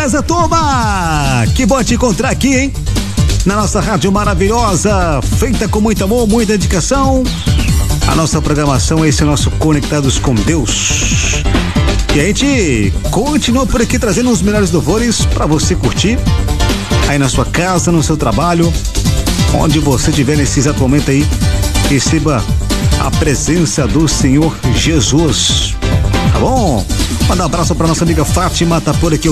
Beleza, turma? Que bom te encontrar aqui, hein? Na nossa rádio maravilhosa, feita com muito amor, muita dedicação. A nossa programação, esse é o nosso Conectados com Deus. E a gente continua por aqui trazendo os melhores louvores para você curtir aí na sua casa, no seu trabalho, onde você estiver nesse exato momento aí. Receba a presença do Senhor Jesus. Tá bom? Manda um abraço para nossa amiga Fátima, tá por aqui